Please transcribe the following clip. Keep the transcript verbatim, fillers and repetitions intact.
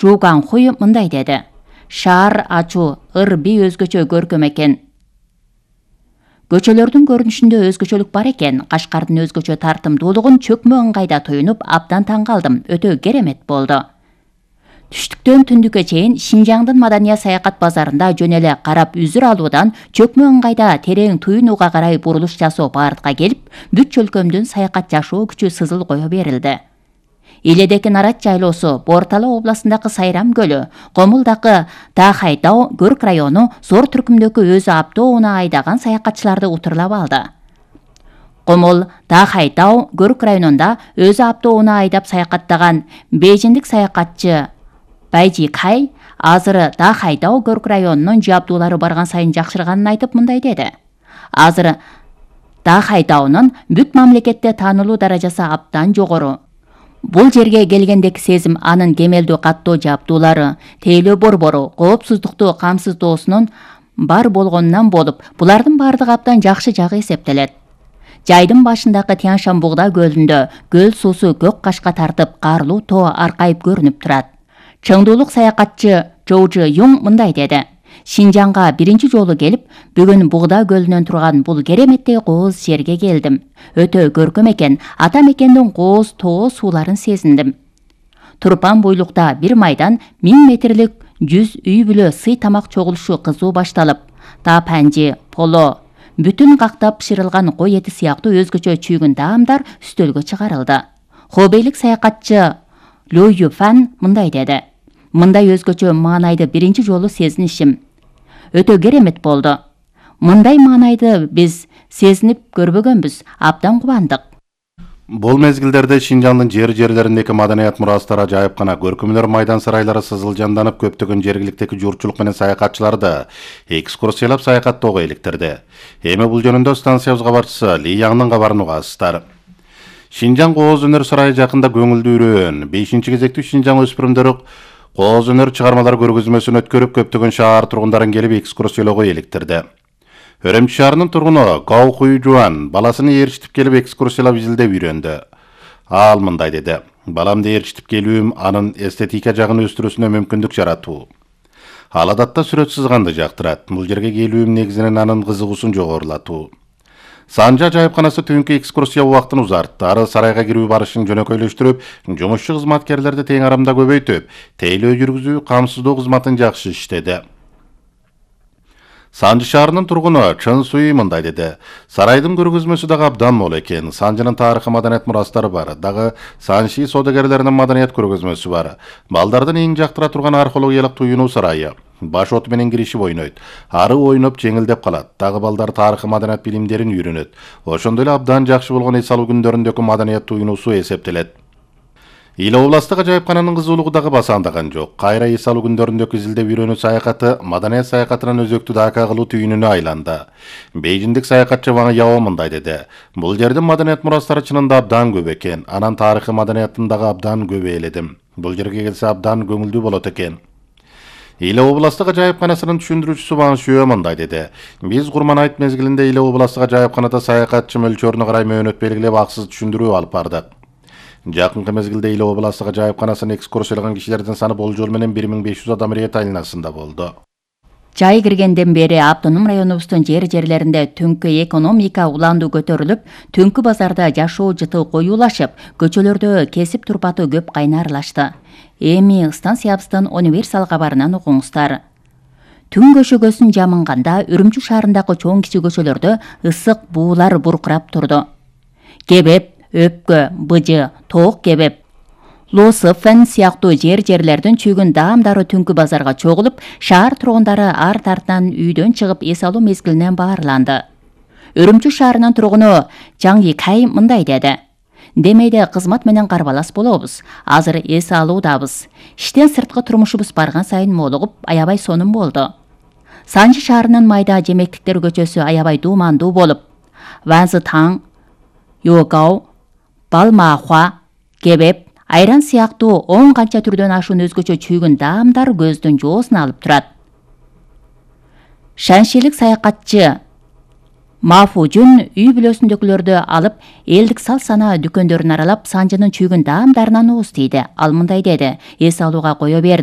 Жууган Хуй мындай деди. Шаар ачуу, ыр би өзгөчө көркөм экен. Көчөлөрдүн көрүнүшүндө өзгөчөлүк бар экен. Кашкардын өзгөчө тартымдуулугун чөкмө ыңгайда туюнуп абдан таң калдым. Өтө керемет болду. Түштүктөн түндүккө чейин Шинжаңдын маданият саякат базарында жөн эле карап үзүр алуудан чөкмө ыңгайда терең туюнууга карай бурулуш жасоо багытка келип, бүт чөлкөмдүн саякат жашоо күчү сызыл кое берилди. Иледеки Нарат жайлоосу, Бортала областындагы Сайрам көлү, Комулдагы Дахай-Дау Көрк району зор түркүмдөгү өзү автоунаа айдаган саякатчыларды утурлап алды. Комул Дахай-Дау Көрк районунда өзү автоунаа айдап саякаттаган бейжиндик саякатчы Байжи Кай азыр Дахай-Дау Көрк районунун жабдуулары барган сайын жакшырганын айтып мындай деди. Азыр Дахай-Даунун бүт мамлекетте таанылуу даражасы абдан жогору. Бул жерге келгендеки сезим анын кемелдүү каттоо жабдуулары, тейлөө борбору, коопсуздукту камсыздоосунун бар болгонунан болуп, булардын бардыгы абдан жакшы жагы эсептелет. Жайдын башындагы Тянь-Шань бугда көлүндө көл суусу көк кашка тартып, карлуу тоо аркайып көрүнүп турат. Чыңдуулук саякатчы Жоужу Юң мындай деди. Шинжаңга биринчи жолу келип, бүгүн Бугда көлүнөн турган бул кереметтей кооз жерге келдим. Өтө көркөм экен, ата мекендин кооз тоо сууларын сезиндим. Турпан буйлукта бир майдан миң метрлик жүз үй бүлө сый тамак чогулушу кызуу башталып, тапанжи, поло, бүтүн кактап пышырылган кой эти сыяктуу өзгөчө чүйгүн даамдар үстөлгө чыгарылды. Хобейлик саякатчы Лю Юфан мындай деди. Мындай өзгөчө маанайды биринчи жолу сезинишим. Өтө керемет болду. Мындай маанайды биз сезинип көрбөгөнбүз, абдан кубандык. Бул мезгилдерде Шинжаңдын жер-жерлериндеки маданият мурастары жайыпкана көркөмдөр майдан сарайлары сызыл жанданып, көптөгөн жергиликтеги журтчулук менен саякатчыларды экскурсиялап саякаттоого иликтирди. Эми бул жөнүндө станциябыз кабарчысы Ли Яңдын кабарын угасыздар. Шинжаң кооз өнөр сарайы жакында көңүлдүү үрөөн. бешинчи кезектүү Шинжаң өспүрүмдөрү кооз өнөр чыгармалар көргөзмөсүн өткөрүп, көптөгөн шаар тургундарын келип экскурсиялоого иликтирди. Өрөмчү шаарынын тургуну Гау Хуйжуан баласын ээрчитип келип экскурсиялап изилдеп үйрөндү. Ал мындай деди. Баламды ээрчитип келүүм анын эстетика жагын өстүрүүсүнө мүмкүндүк жаратуу. Ал адатта сүрөт сызганды жактырат. Бул жерге келүүм негизинен анын кызыгуусун жогорулатуу. Санжа жайыпканасы түнкү экскурсия убактын узартты. Ары сарайга кирүү барышын жөнөкөйлөштүрүп, жумушчу кызматкерлерди тең арамда көбөйтүп, тейлөө жүргүзүү, камсыздоо кызматын жакшы иштеди. Санжы шаарынын тургуну Чын Суй мындай деди. Сарайдын көргөзмөсү дагы абдан мол экен. Санжынын тарыхы маданият мурастары бар. Дагы Санжи содагерлеринин маданият көргөзмөсү бар. Балдардын эң жактыра турган археологиялык туюнуу сарайы. Баш оту менен киришип ойнойт. Ары ойноп жеңилдеп калат. Дагы балдар тарыхы маданият билимдерин үйрөнөт. Ошондой эле абдан жакшы болгон эс алуу күндөрүндөгү маданият туюнуусу эсептелет. Ил областыгы жайыпкананын кызуулугу дагы басаандаган жок. Кайра эс алуу күндөрүндөгү изилдеп үйрөнүү саякаты маданият саякатынын өзөктүү дака кылуу түйүнүнө айланды. Бейжиндик саякатчы Ваң Яо мындай деди. Бул жердин маданият мурастары чынында абдан көп экен. Анан тарыхы маданиятын дагы абдан көп ээледим. Бул жерге келсе абдан көңүлдүү болот экен. Иле областыгы жайыпканасынын түшүндүрүүчүсү Ваң Шуэ мындай деди. Биз Курман айт мезгилинде Иле областыгы жайыпканада саякатчы мөлчөрүнө карай мөөнөт белгилеп аксыз түшүндүрүү алып бардык. Жакынкы мезгилде Иле областыгы жайыпканасын экскурсиялаган кишилердин саны болжол менен бир миң беш жүз адам Риет айланасында болду. Жай киргенден бери автоном районубуздун жер-жерлеринде түнкү экономика уланду көтөрүлүп, түнкү базарда жашоо жыты коюулашып, көчөлөрдө кесип турпаты көп кайнарлашты. Эми станциябыздын универсал кабарынан угуңуздар. Түн көшөгөсүн жамынганда Үрүмчү шаарындагы чоң кичи көчөлөрдө ысык буулар буркурап турду. Кебеп, өпкө, быжы, тоок кебеп, Лосыфен сыяктуу жер-жерлердин чүйгүн даамдары түнкү базарга чогулуп, шаар тургундары ар тартынан үйдөн чыгып эс алуу мезгилинен баарланды. Үрүмчү шаарынын тургуну Жаңги Кай мындай деди. Демейде кызмат менен карбалас болобуз. Азыр эс алуудабыз. Иштен сырткы турмушубуз барган сайын молугуп, аябай сонун болду. Санжы шаарынын майда жемектиктер көчөсү аябай дуумандуу болуп, Ванзы таң, Йогау, Балмахуа, кебеп, айран сыяктуу он канча түрдөн ашуун өзгөчө чүйгүн даамдар көздүн жоосун алып турат. Шаншилик саякатчы Мафужун үй бүлөсүндөгүлөрдү алып, элдик сал сана дүкөндөрүн аралап, Санжынын чүйгүн даамдарынан ууз тийди. Ал мындай деди. Эс алууга кое бердим.